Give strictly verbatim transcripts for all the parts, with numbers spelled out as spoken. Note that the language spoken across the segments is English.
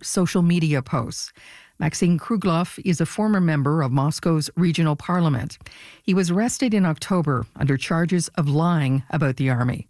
social media posts. Maxim Kruglov is a former member of Moscow's regional parliament. He was arrested in October under charges of lying about the army.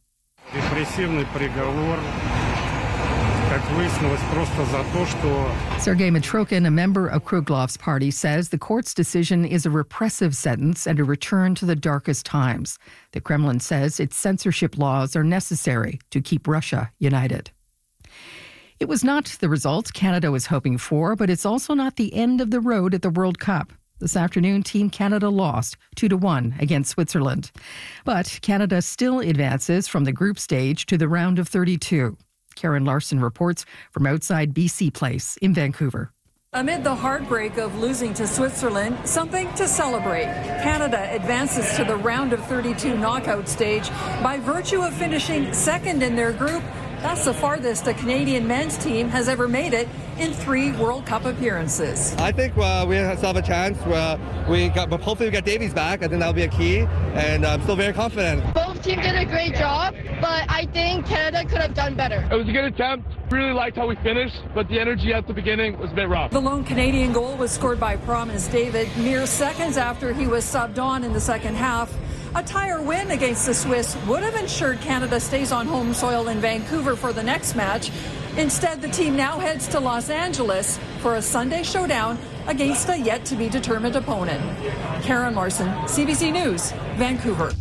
Sergei Mitrokhin, a member of Kruglov's party, says the court's decision is a repressive sentence and a return to the darkest times. The Kremlin says its censorship laws are necessary to keep Russia united. It was not the result Canada was hoping for, but it's also not the end of the road at the World Cup. This afternoon, Team Canada lost two to one against Switzerland. But Canada still advances from the group stage to the round of thirty-two. Karen Larson reports from outside B C Place in Vancouver. Amid the heartbreak of losing to Switzerland, something to celebrate. Canada advances to the round of thirty-two knockout stage by virtue of finishing second in their group. That's the farthest a Canadian men's team has ever made it in three World Cup appearances. I think uh, we still have a chance. Uh, we got, but hopefully we get Davies back. I think that'll be a key, and I'm still very confident. Both teams did a great job, but I think Canada could have done better. It was a good attempt. Really liked how we finished, but the energy at the beginning was a bit rough. The lone Canadian goal was scored by Promise David mere seconds after he was subbed on in the second half. A tire win against the Swiss would have ensured Canada stays on home soil in Vancouver for the next match. Instead, the team now heads to Los Angeles for a Sunday showdown against a yet-to-be-determined opponent. Karen Larson, C B C News, Vancouver.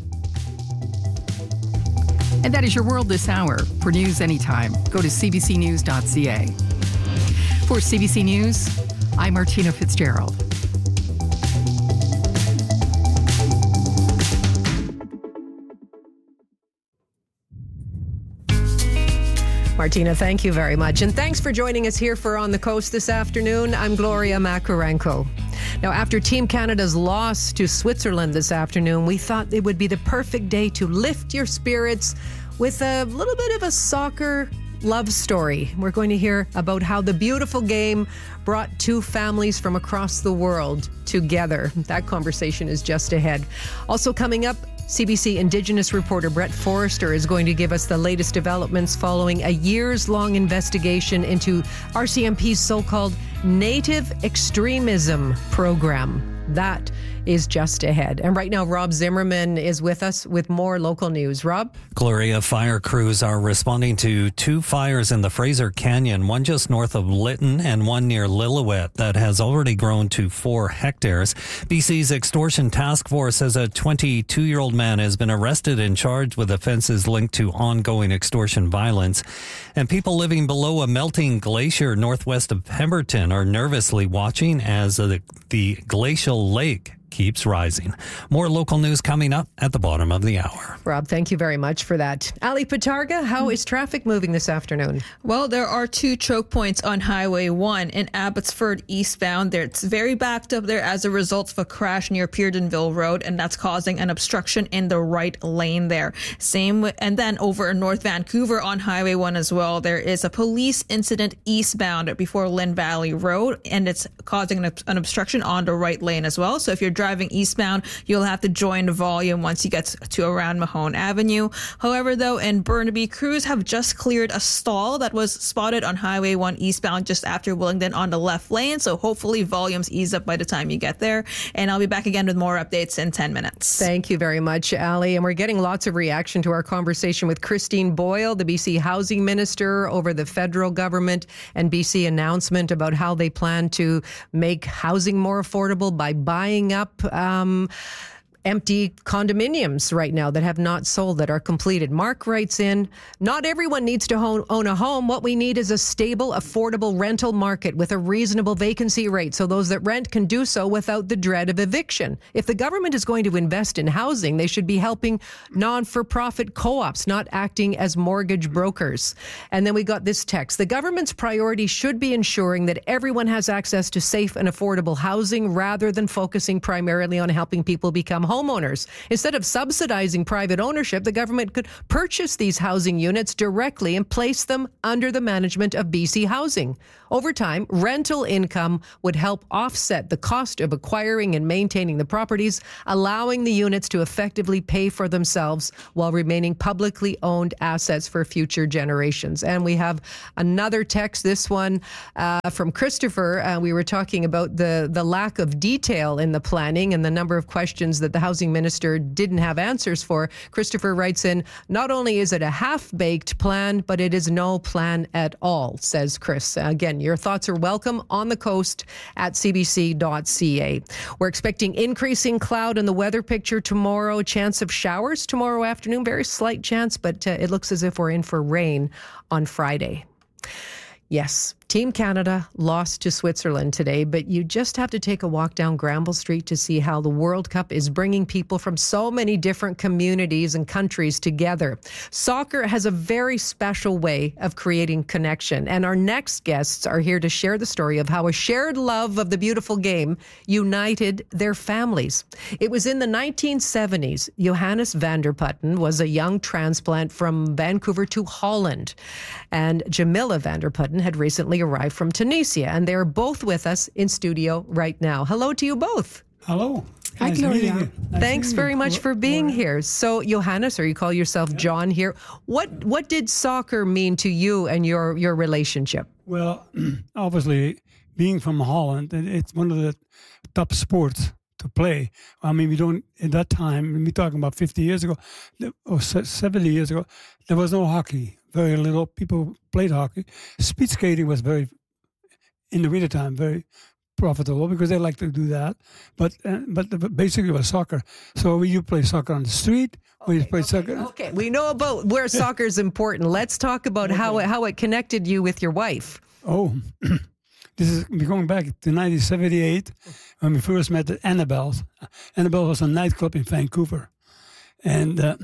And that is your world this hour. For news anytime, go to c b c news dot c a. For C B C News, I'm Martina Fitzgerald. Martina, thank you very much. And thanks for joining us here for On the Coast this afternoon. I'm Gloria Makarenko. Now, after Team Canada's loss to Switzerland this afternoon, we thought it would be the perfect day to lift your spirits with a little bit of a soccer love story. We're going to hear about how the beautiful game brought two families from across the world together. That conversation is just ahead. Also coming up, C B C Indigenous reporter Brett Forrester is going to give us the latest developments following a years-long investigation into R C M P's so-called Native Extremism program. That is just ahead. And right now, Rob Zimmerman is with us with more local news. Rob? Gloria, fire crews are responding to two fires in the Fraser Canyon, one just north of Lytton and one near Lillooet that has already grown to four hectares. B C's Extortion Task Force says a twenty-two-year-old man has been arrested and charged with offenses linked to ongoing extortion violence. And people living below a melting glacier northwest of Pemberton are nervously watching as the, the glacial lake keeps rising. More local news coming up at the bottom of the hour. Rob, thank you very much for that. Ali Patarga, how is traffic moving this afternoon? Well, there are two choke points on Highway one in Abbotsford eastbound. There, it's very backed up there as a result of a crash near Peardenville Road, and that's causing an obstruction in the right lane there. Same with, and then over in North Vancouver on Highway one as well, there is a police incident eastbound before Lynn Valley Road, and it's causing an, an obstruction on the right lane as well. So if you're driving eastbound, you'll have to join the volume once you get to around Mahone Avenue. However, though, in Burnaby, crews have just cleared a stall that was spotted on Highway one eastbound just after Willingdon on the left lane. So hopefully volumes ease up by the time you get there. And I'll be back again with more updates in ten minutes. Thank you very much, Ali. And we're getting lots of reaction to our conversation with Christine Boyle, the B C Housing Minister, over the federal government and B C announcement about how they plan to make housing more affordable by buying up Um, empty condominiums right now that have not sold, that are completed. Mark writes in, not everyone needs to own a home. What we need is a stable, affordable rental market with a reasonable vacancy rate so those that rent can do so without the dread of eviction. If the government is going to invest in housing, they should be helping non-for-profit co-ops, not acting as mortgage brokers. And then we got this text. The government's priority should be ensuring that everyone has access to safe and affordable housing rather than focusing primarily on helping people become homeowners. Instead of subsidizing private ownership, the government could purchase these housing units directly and place them under the management of B C Housing. Over time, rental income would help offset the cost of acquiring and maintaining the properties, allowing the units to effectively pay for themselves while remaining publicly owned assets for future generations. And we have another text, this one uh, from Christopher. Uh, we were talking about the, the lack of detail in the planning and the number of questions that the housing minister didn't have answers for. Christopher writes in, not only is it a half-baked plan, but it is no plan at all, says Chris. Again, your thoughts are welcome on the coast at c b c dot c a. We're expecting increasing cloud in the weather picture tomorrow. Chance of showers tomorrow afternoon. Very slight chance, but uh, it looks as if we're in for rain on Friday. Yes, Team Canada lost to Switzerland today, but you just have to take a walk down Granville Street to see how the World Cup is bringing people from so many different communities and countries together. Soccer has a very special way of creating connection, and our next guests are here to share the story of how a shared love of the beautiful game united their families. It was in the nineteen seventies. Johannes van der Putten was a young transplant from Vancouver to Holland, and Jamila van der Putten had recently arrived from Tunisia, and they're both with us in studio right now. Hello to you both. Hello. Hi, nice Gloria. Nice Thanks very much for being here. So, Johannes, or you call yourself John here, what what did soccer mean to you and your, your relationship? Well, obviously, being from Holland, it's one of the top sports to play. I mean, we don't, at that time, we're talking about fifty years ago, or seventy years ago, there was no hockey. Very little people played hockey. Speed skating was very, in the wintertime, very profitable because they like to do that. But uh, but basically it was soccer. So you play soccer on the street, or you play okay, soccer. Okay, we know about where soccer is important. Let's talk about okay. how, it, how it connected you with your wife. Oh, this is we're going back to nineteen seventy-eight when we first met at Annabelle's. Annabelle was a nightclub in Vancouver. And uh,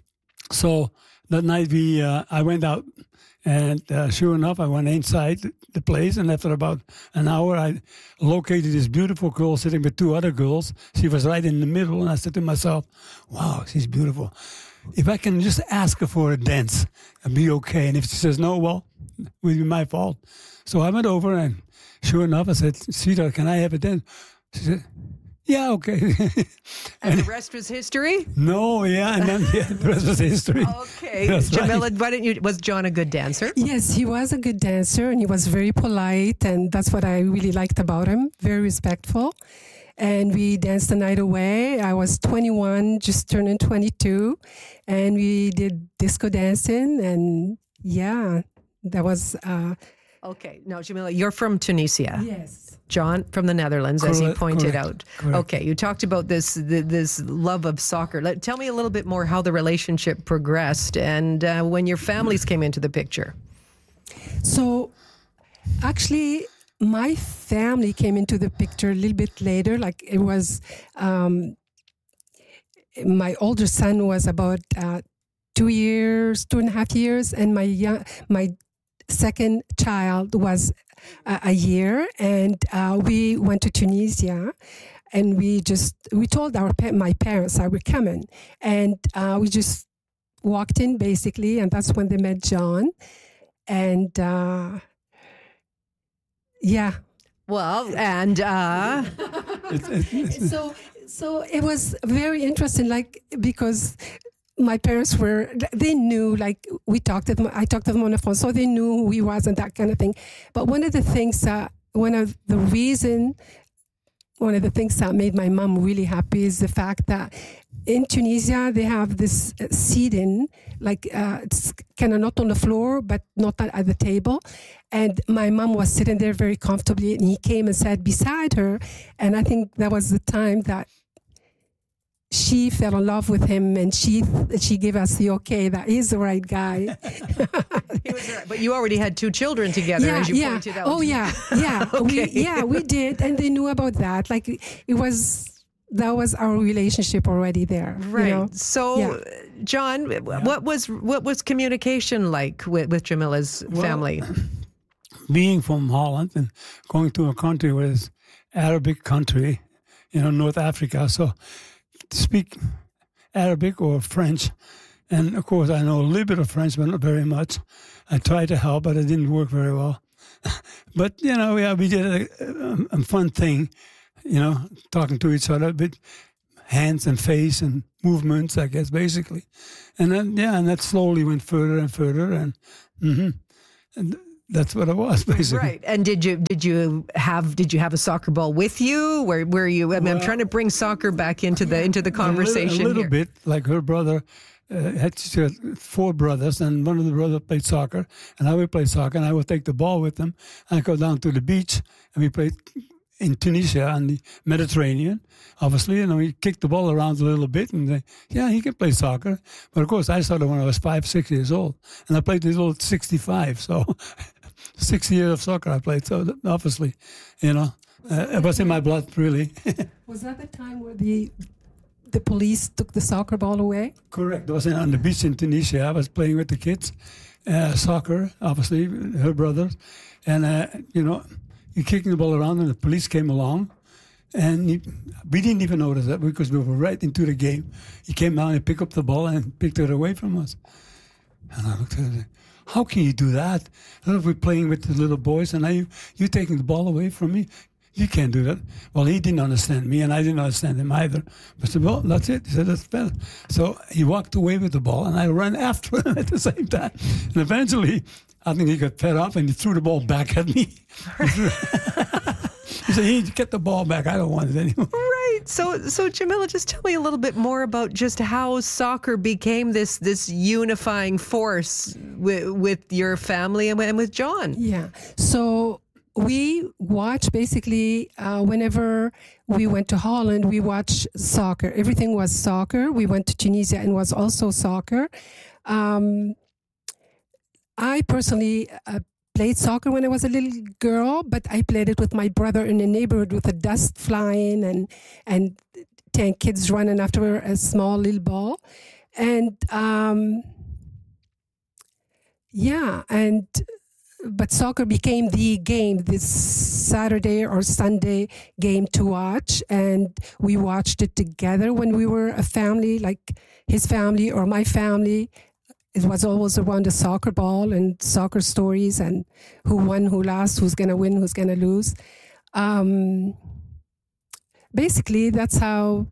so that night we, uh, I went out, and uh, sure enough, I went inside the place, and after about an hour, I located this beautiful girl sitting with two other girls. She was right in the middle, and I said to myself, wow, she's beautiful. If I can just ask her for a dance, I'll be okay. And if she says no, well, it will be my fault. So I went over, and sure enough, I said, sweetheart, can I have a dance? She said, yeah, okay. And, and the rest was history? No, yeah, and then yeah, the rest was history. Okay. Jamila, right. Why didn't you, was John a good dancer? Yes, he was a good dancer, and he was very polite, and that's what I really liked about him. Very respectful. And we danced the night away. I was twenty-one, just turning twenty-two, and we did disco dancing, and yeah, that was... Uh, okay. Now, Jamila, you're from Tunisia. Yes. John from the Netherlands, correct, as he pointed correct, out. Correct. Okay, you talked about this this love of soccer. Let, tell me a little bit more how the relationship progressed and uh, when your families came into the picture. So, actually, my family came into the picture a little bit later. Like it was, um, my older son was about uh, two years, two and a half years, and my young, my second child was uh, a year, and uh, we went to Tunisia, and we just we told our my parents that we're coming, and uh, we just walked in basically, and that's when they met John, and uh, yeah. Well, and uh, so so it was very interesting, like because. My parents were, they knew, like, we talked to them, I talked to them on the phone, so they knew who he was and that kind of thing. But one of the things, uh, one of the reason, one of the things that made my mom really happy is the fact that in Tunisia, they have this uh, seating, like, uh, it's kind of not on the floor, but not at the table. And my mom was sitting there very comfortably, and he came and sat beside her. And I think that was the time that she fell in love with him, and she she gave us the okay that he's the right guy. He was right. But you already had two children together, yeah, as you yeah. pointed out. Oh yeah, yeah, okay. we, yeah, we did, and they knew about that. Like it was that was our relationship already there, right? You know? So, yeah. John, yeah. what was what was communication like with, with Jamila's well, family? Being from Holland and going to a country where it's Arabic country, you know, North Africa, so. speak Arabic or French. And, of course, I know a little bit of French, but not very much. I tried to help, but it didn't work very well. But, you know, yeah, we did a, a, a fun thing, you know, talking to each other with hands and face and movements, I guess, basically. And then, yeah, and that slowly went further and further. And, mm-hmm, and that's what it was, basically. Right. And did you did you have did you have a soccer ball with you? Where where you? I mean, well, I'm trying to bring soccer back into the into the conversation. A little, a little here. bit, like her brother. Uh, had she had four brothers, and one of the brothers played soccer, and I would play soccer, and I would take the ball with them, and I'd go down to the beach, and we played in Tunisia and the Mediterranean, obviously, and we kicked the ball around a little bit, and they, yeah, he can play soccer. But of course, I started when I was five, six years old, and I played until sixty-five, so six years of soccer I played, so obviously, you know, uh, it was in my blood, really. Was that the time where the the police took the soccer ball away? Correct. It was on the beach in Tunisia. I was playing with the kids, uh, soccer, obviously, her brothers. And, uh, you know, you're kicking the ball around and the police came along. And he, we didn't even notice that because we were right into the game. He came down and picked up the ball and picked it away from us. And I looked at him, how can you do that? I we're playing with the little boys and now you, you're taking the ball away from me. You can't do that. Well, he didn't understand me, and I didn't understand him either. I said, well, that's it. He said, that's better. So he walked away with the ball, and I ran after him at the same time. And eventually, I think he got fed up, and he threw the ball back at me. He said, hey, get the ball back. I don't want it anymore. Right. So, so Jamila, just tell me a little bit more about just how soccer became this this unifying force with, with your family and with John. Yeah. So we watch basically uh, whenever we went to Holland, we watched soccer. Everything was soccer. We went to Tunisia and was also soccer. Um, I personally uh, played soccer when I was a little girl, but I played it with my brother in the neighborhood with the dust flying and and ten kids running after a small little ball. And um, yeah, and but soccer became the game, this Saturday or Sunday game to watch. And we watched it together when we were a family, like his family or my family. It was always around the soccer ball and soccer stories and who won, who lost, who's going to win, who's going to lose. Um, basically, that's how,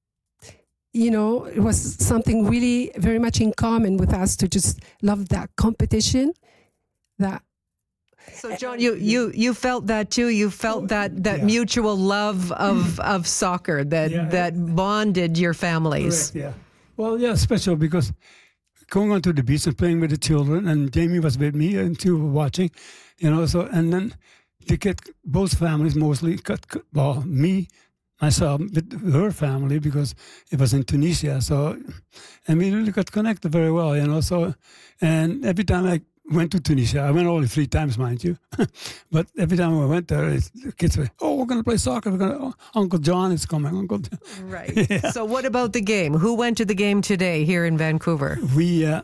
you know, it was something really very much in common with us to just love that competition. That. So, John, you, you, you felt that too. You felt that, that yeah. mutual love of, of soccer that yeah. that bonded your families. Correct, yeah. Well, yeah, special because going onto the beach and playing with the children, and Jamie was with me and two were watching, you know. So and then they get both families mostly got well me myself with her family because it was in Tunisia. So and we really got connected very well, you know. So and every time I went to Tunisia. I went only three times, mind you. But every time I went there, the kids were, oh, we're going to play soccer. We're gonna, oh, Uncle John is coming. Uncle John. Right. Yeah. So what about the game? Who went to the game today here in Vancouver? We uh,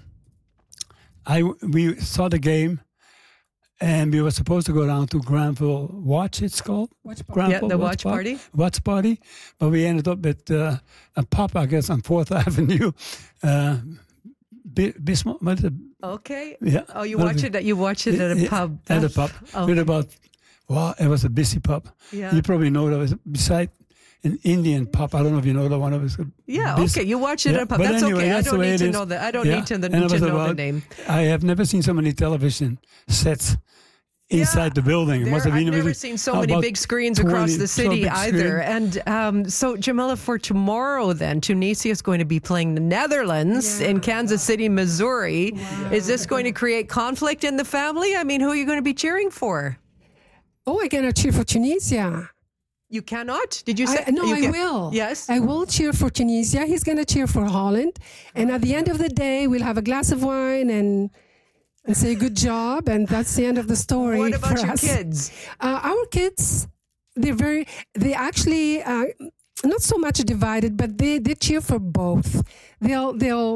I, we saw the game, and we were supposed to go down to Granville Watch, it's called. Watch party. Yeah, the watch, watch party. party. Watch party. But we ended up at uh, a pub, I guess, on fourth Avenue. Uh, Bismarck, what is it? Okay. Yeah. Oh, you watch it. You watch it at a yeah, pub. At a pub. Okay. With about, well, it was a busy pub. Yeah. You probably know that it was beside an Indian pub. I don't know if you know that one of us. Yeah. Busy. Okay. You watch it yeah. at a pub. But That's anyway, okay. That's I don't need to is. know that. I don't yeah. need to, the, to know about, the name. I have never seen so many television sets inside yeah, the building. It must have I've been never seen so many big screens across the city so either. And um, so, Jamila, for tomorrow then, Tunisia is going to be playing the Netherlands yeah. in Kansas City, Missouri. Wow. Is this going to create conflict in the family? I mean, who are you going to be cheering for? Oh, I'm going to cheer for Tunisia. You cannot? Did you say? I, no, you I can- will. Yes? I will cheer for Tunisia. He's going to cheer for Holland. And at the end of the day, we'll have a glass of wine and... and say good job, and that's the end of the story. What about for your us. kids? Uh, our kids, they're very, they actually, uh, not so much divided, but they, they cheer for both. They'll, they'll,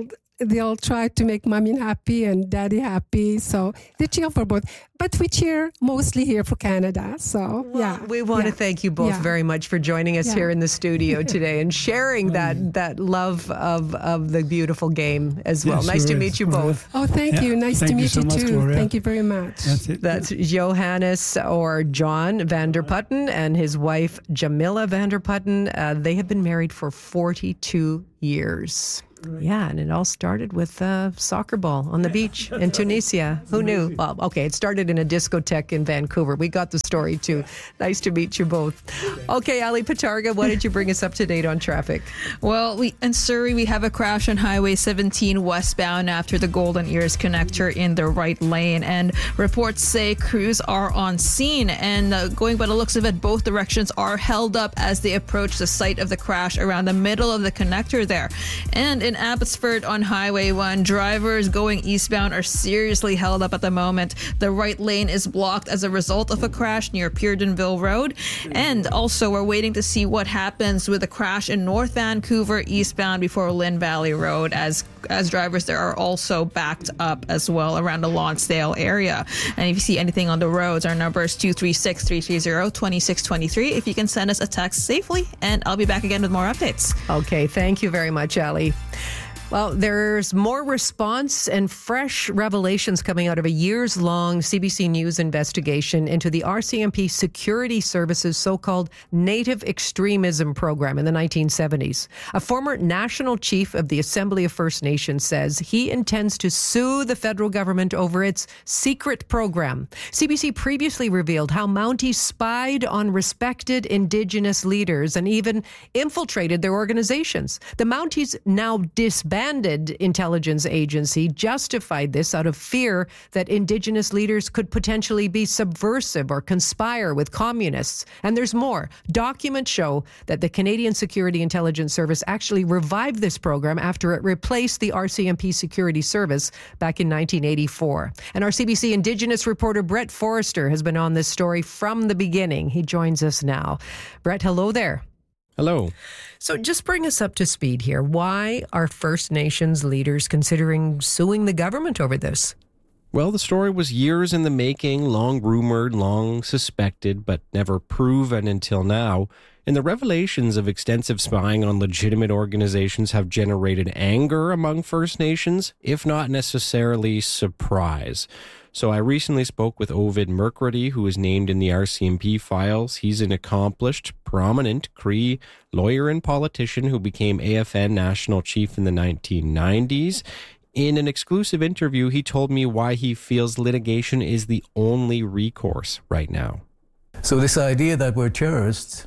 they'll try to make mommy happy and daddy happy. So they cheer for both. But we cheer mostly here for Canada. So, well, yeah. We want yeah. to thank you both yeah. very much for joining us yeah. here in the studio today and sharing that that love of, of the beautiful game as well. Yes, nice to sure meet you is. both. Oh, thank Yeah. you. Nice Thank to you meet so you, much, too. Gloria. Thank you very much. That's it. That's Johannes or John Vander Putten and his wife Jamila Vander Putten. Uh, they have been married for forty-two years. Right. Yeah, and it all started with a soccer ball on the beach in Tunisia. Who knew? Well, okay, it started in a discotheque in Vancouver. We got the story too. Nice to meet you both. Okay, Ali Patarga, why did you bring us up to date on traffic? Well, we in Surrey, we have a crash on Highway seventeen westbound after the Golden Ears connector in the right lane. And reports say crews are on scene. And uh, going by the looks of it, both directions are held up as they approach the site of the crash around the middle of the connector there. And in Abbotsford on Highway one, drivers going eastbound are seriously held up at the moment. The right lane is blocked as a result of a crash near Peardenville Road. And also, we're waiting to see what happens with the crash in North Vancouver eastbound before Lynn Valley Road, as as drivers there are also backed up as well around the Lonsdale area. And if you see anything on the roads, our number is two three six, three three zero, two six two three. If you can send us a text safely, and I'll be back again with more updates. Okay, thank you very much, Ali. Well, there's more response and fresh revelations coming out of a years-long C B C News investigation into the R C M P Security Service's so-called Native Extremism program in the nineteen seventies. A former national chief of the Assembly of First Nations says he intends to sue the federal government over its secret program. C B C previously revealed how Mounties spied on respected Indigenous leaders and even infiltrated their organizations. The Mounties now disbanded intelligence agency justified this out of fear that Indigenous leaders could potentially be subversive or conspire with communists. And there's more. Documents show that the Canadian Security Intelligence Service actually revived this program after it replaced the R C M P Security Service back in nineteen eighty-four. And our C B C Indigenous reporter Brett Forrester has been on this story from the beginning. He joins us now. Brett, hello there. Hello. So just bring us up to speed here. Why are First Nations leaders considering suing the government over this? Well, the story was years in the making, long rumored, long suspected, but never proven until now. And the revelations of extensive spying on legitimate organizations have generated anger among First Nations, if not necessarily surprise. So I recently spoke with Ovid Mercredi, who is named in the R C M P files. He's an accomplished, prominent Cree lawyer and politician who became A F N national chief in the nineteen nineties. In an exclusive interview, he told me why he feels litigation is the only recourse right now. So this idea that we're terrorists,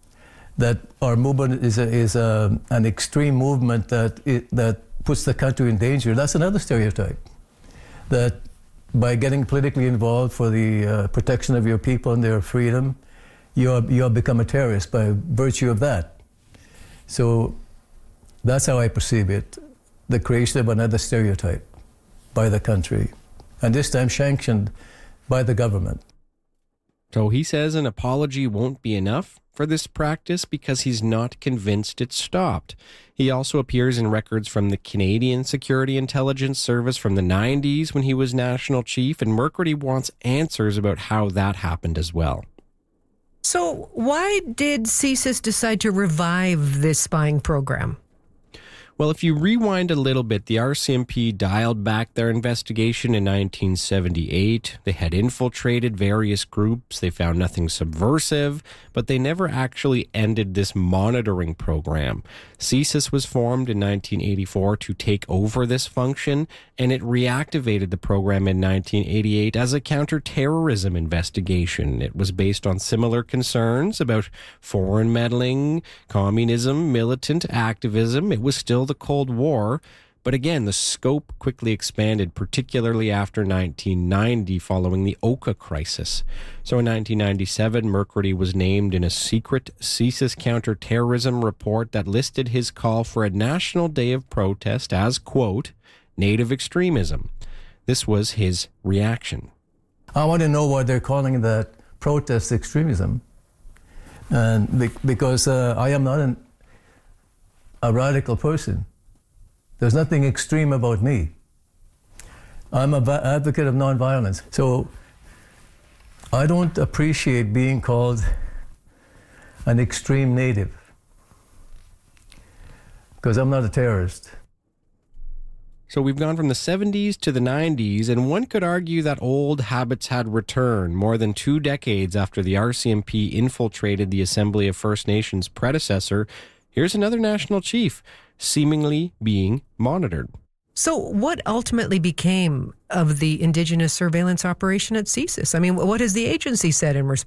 that our movement is a, is a, an extreme movement that it, that puts the country in danger, that's another stereotype. That by getting politically involved for the uh, protection of your people and their freedom, you are, you have become a terrorist by virtue of that. So that's how I perceive it, the creation of another stereotype by the country, and this time sanctioned by the government. So he says an apology won't be enough for this practice because he's not convinced it's stopped. He also appears in records from the Canadian Security Intelligence Service from the nineties when he was national chief, and Mercredi wants answers about how that happened as well. So why did C S I S decide to revive this spying program? Well, if you rewind a little bit, the R C M P dialed back their investigation in nineteen seventy-eight. They had infiltrated various groups. They found nothing subversive, but they never actually ended this monitoring program. C S I S was formed in nineteen eighty-four to take over this function, and it reactivated the program in nineteen eighty-eight as a counterterrorism investigation. It was based on similar concerns about foreign meddling, communism, militant activism. It was still the Cold War, but again, the scope quickly expanded, particularly after nineteen ninety, following the Oka crisis. So in nineteen ninety-seven, Mercredi was named in a secret C S I S counterterrorism report that listed his call for a national day of protest as, quote, native extremism. This was his reaction. I want to know why they're calling that protest extremism. And be- because uh, I am not an, a radical person. There's nothing extreme about me. I'm an va- advocate of nonviolence. So I don't appreciate being called an extreme native because I'm not a terrorist. So we've gone from the seventies to the nineties, and one could argue that old habits had returned more than two decades after the R C M P infiltrated the Assembly of First Nations predecessor. Here's another national chief seemingly being monitored. So what ultimately became of the Indigenous surveillance operation at CSIS? I mean, what has the agency said in response?